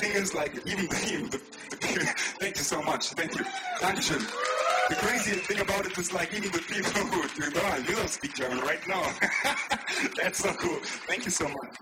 thing is, like, even thank you so much. Thank you. Dankeschön. The crazy thing about it is, like, even the people who you don't speak German, right? No. That's so cool. Thank you so much.